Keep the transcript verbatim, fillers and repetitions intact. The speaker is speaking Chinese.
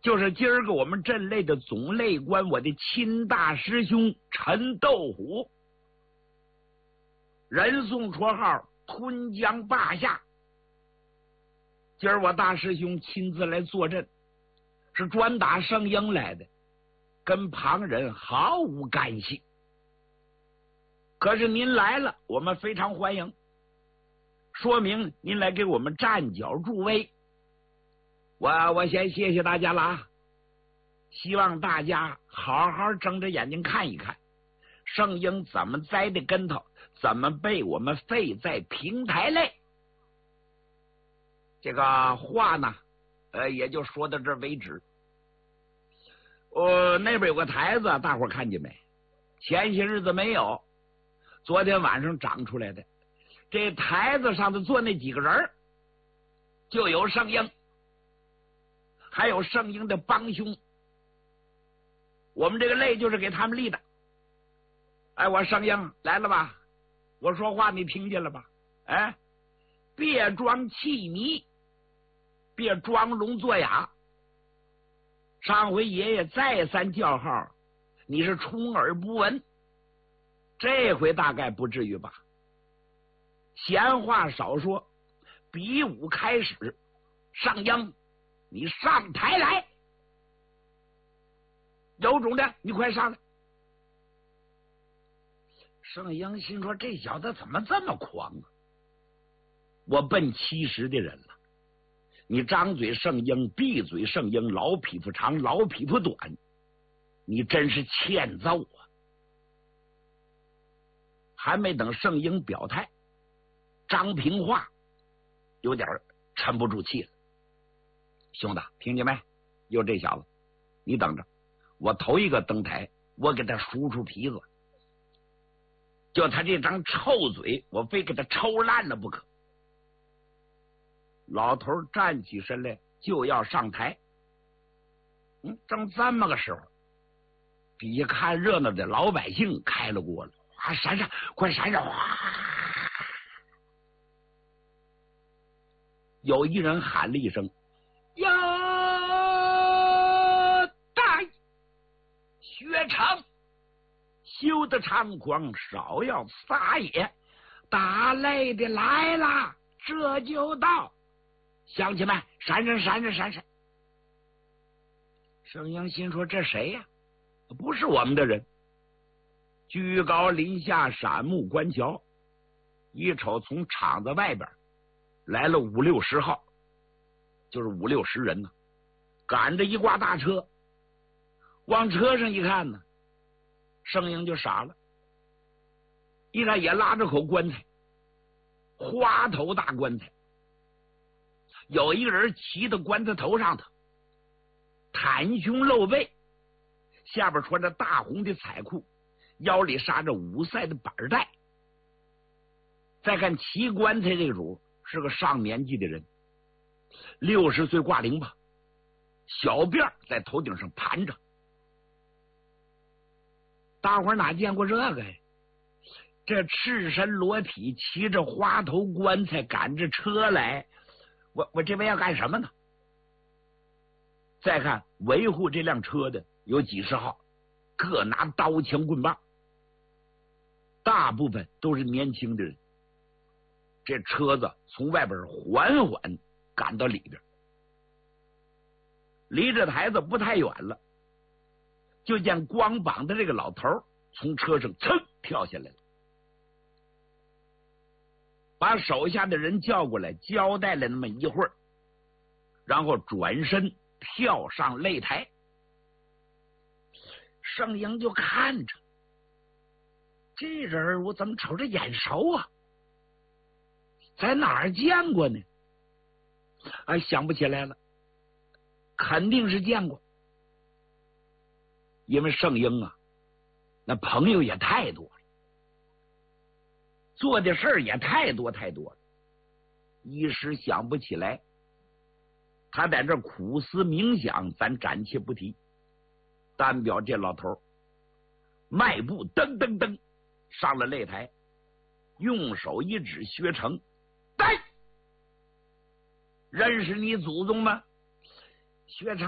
就是今儿个我们镇内的总内官，我的亲大师兄陈斗虎，人送绰号吞江霸下。今儿我大师兄亲自来坐镇，是专打圣英来的，跟旁人毫无干系。可是您来了，我们非常欢迎，说明您来给我们站脚助威。我我先谢谢大家了啊！希望大家好好睁着眼睛看一看，圣婴怎么栽的跟头，怎么被我们废在平台内。这个话呢，呃，也就说到这儿为止。呃，那边有个台子，大伙儿看见没？前些日子没有，昨天晚上长出来的。这台子上头坐那几个人，就有圣婴，还有圣婴的帮凶。我们这个擂就是给他们立的。哎，我圣婴来了吧？我说话你听见了吧？哎，别装气迷，别装聋作哑。上回爷爷再三叫号，你是充耳不闻，这回大概不至于吧？闲话少说，比武开始。圣婴，你上台来，有种的你快上来。圣婴心说，这小子怎么这么狂啊？我奔七十的人了，你张嘴圣婴，闭嘴圣婴，老匹夫长，老匹夫短，你真是欠揍啊！还没等圣婴表态，张平话有点沉不住气了。兄弟，听见没？有这小子，你等着，我头一个登台，我给他数出皮子，就他这张臭嘴，我非给他抽烂了不可。老头站起身来就要上台，嗯，正这么个时候，底下看热闹的老百姓开了锅了，啊，闪闪，快闪闪！哗！有一人喊了一声：“呀，大薛成，休得猖狂，少要撒野，打擂的来了，这就到。”乡亲们，闪闪闪闪闪闪！圣婴心说：“这谁呀？不是我们的人。”居高临下，闪目观瞧，一瞅从场子外边来了五六十号，就是五六十人呢，赶着一挂大车。往车上一看呢，圣婴就傻了，一看也拉着口棺材，花头大棺材。有一个人骑到棺材头上头，袒胸露背，下边穿着大红的彩裤，腰里扎着五赛的板带。再看骑棺材这个主是个上年纪的人，六十岁挂铃吧，小辫在头顶上盘着。大伙哪见过这个呀？这赤身裸体骑着花头棺材赶着车来，我我这边要干什么呢？再看维护这辆车的有几十号，各拿刀枪棍棒，大部分都是年轻的人。这车子从外边缓缓赶到里边，离这台子不太远了，就见光膀的这个老头从车上噌跳下来了，把手下的人叫过来，交代了那么一会儿，然后转身跳上擂台。圣婴就看着这人，我怎么瞅着眼熟啊？在哪儿见过呢？哎，想不起来了，肯定是见过，因为圣婴啊，那朋友也太多了，做的事儿也太多太多了，一时想不起来。他在这苦思冥想，咱暂且不提。单表这老头迈步噔噔噔上了擂台，用手一指薛成，来，认识你祖宗吗？薛成